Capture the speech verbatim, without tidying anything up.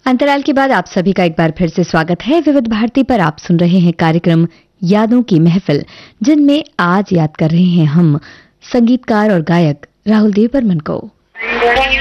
अंतराल के बाद आप सभी का एक बार फिर से स्वागत है। विविध भारती पर आप सुन रहे हैं कार्यक्रम यादों की महफिल, जिनमें आज याद कर रहे हैं हम संगीतकार और गायक राहुल देव बर्मन को।